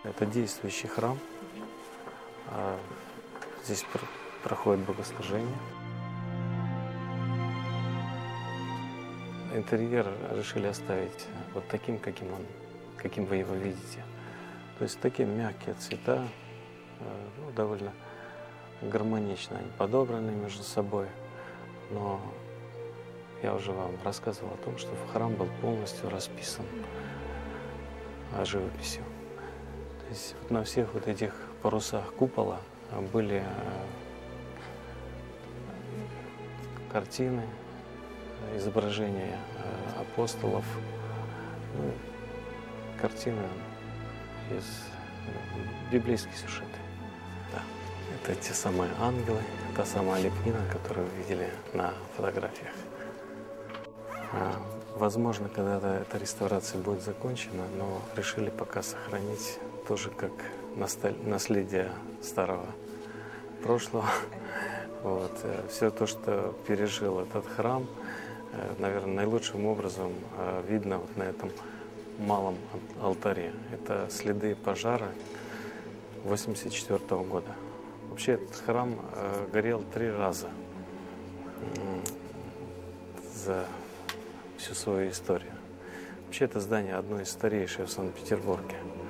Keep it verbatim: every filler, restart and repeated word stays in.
Это действующий храм. Здесь проходит богослужение. Интерьер решили оставить вот таким, каким он, каким вы его видите. То есть такие мягкие цвета, ну, довольно гармонично они подобраны между собой. Но я уже вам рассказывал о том, что храм был полностью расписан живописью. То есть вот на всех вот этих парусах купола были картины, изображения апостолов, ну, картины из библейских сюжетов. Да. Это те самые ангелы, та самая лепнина, которую вы видели на фотографиях. Возможно, когда-то эта реставрация будет закончена, но решили пока сохранить тоже как наследие старого прошлого. Вот. Все то, что пережил этот храм, наверное, наилучшим образом видно вот на этом малом алтаре. Это следы пожара восемьдесят четвёртого года. Вообще этот храм горел три раза за всю свою историю. Вообще это здание одно из старейших в Санкт-Петербурге.